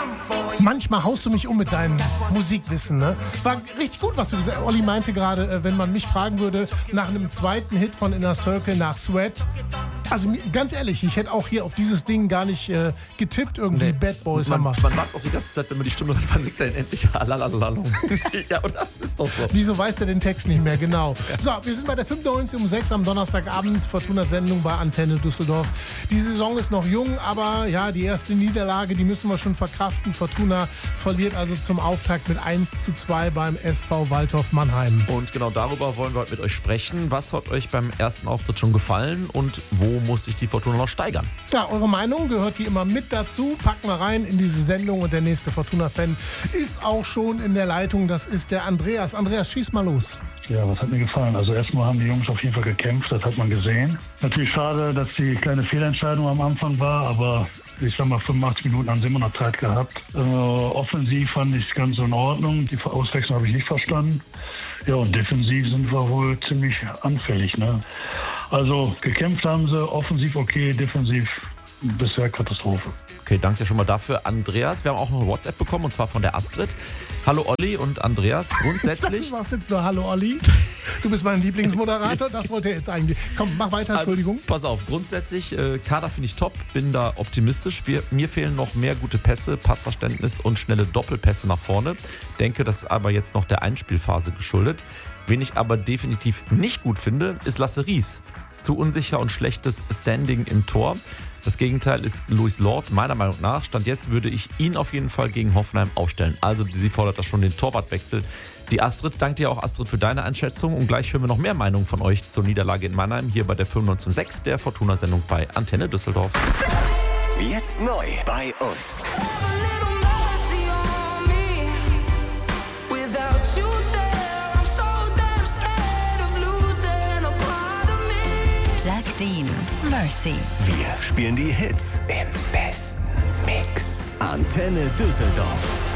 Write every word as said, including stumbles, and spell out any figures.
Manchmal haust du mich um mit deinem Musikwissen, ne? War richtig gut, was du gesagt hast. Olli meinte gerade, äh, wenn man mich fragen würde, nach einem zweiten Hit von Inner Circle, nach Sweat. Also ganz ehrlich, ich hätte auch hier auf dieses Ding gar nicht äh, getippt, irgendwie nee. Bad Boys man, haben wir. Man wartet auch die ganze Zeit, wenn man die Stimme hört, wann singt er denn endlich Alalalalo. Ja, und das ist doch so. Wieso weiß der den Text nicht mehr, genau. Ja. So, wir sind bei der fünfundneunzig um sechs am Donnerstagabend, Fortuna-Sendung bei Antenne Düsseldorf. Die Saison ist noch jung, aber ja, die erste Niederlage, die müssen wir schon verkraften. Fortuna verliert also zum Auftakt mit eins zu zwei beim S V Waldhof Mannheim. Und genau darüber wollen wir heute mit euch sprechen. Was hat euch beim ersten Auftritt schon gefallen und wo muss sich die Fortuna noch steigern? Ja, eure Meinung gehört wie immer mit dazu. Packen wir rein in diese Sendung und der nächste Fortuna-Fan ist auch schon in der Leitung. Das ist der Andreas. Andreas, schieß mal los. Ja, was hat mir gefallen? Also erstmal haben die Jungs auf jeden Fall gekämpft, das hat man gesehen. Natürlich schade, dass die kleine Fehlentscheidung am Anfang war, aber ich sag mal, fünfundachtzig Minuten haben sie immer noch Zeit gehabt. Äh, offensiv fand ich es ganz in Ordnung, die Auswechslung habe ich nicht verstanden. Ja, und defensiv sind wir wohl ziemlich anfällig, ne? Also gekämpft haben sie, offensiv okay, defensiv bisher Katastrophe. Okay, danke schon mal dafür, Andreas. Wir haben auch noch eine WhatsApp bekommen, und zwar von der Astrid. Hallo Olli und Andreas, grundsätzlich... Du machst jetzt nur Hallo Olli. Du bist mein Lieblingsmoderator, das wollte er jetzt eigentlich. Komm, mach weiter, Entschuldigung. Also, pass auf, grundsätzlich, äh, Kader finde ich top, bin da optimistisch. Wir, mir fehlen noch mehr gute Pässe, Passverständnis und schnelle Doppelpässe nach vorne. Denke, das ist aber jetzt noch der Einspielphase geschuldet. Wen ich aber definitiv nicht gut finde, ist Lasse Ries. Zu unsicher und schlechtes Standing im Tor. Das Gegenteil ist Louis Lord, meiner Meinung nach. Stand jetzt würde ich ihn auf jeden Fall gegen Hoffenheim aufstellen. Also sie fordert da schon den Torwartwechsel. Die Astrid, danke dir auch, Astrid, für deine Einschätzung. Und gleich hören wir noch mehr Meinungen von euch zur Niederlage in Mannheim, hier bei der fünfundneunzig Komma sechs, der Fortuna-Sendung bei Antenne Düsseldorf. Jetzt neu bei uns. Jack Dean, Mercy. Wir spielen die Hits im besten Mix. Antenne Düsseldorf.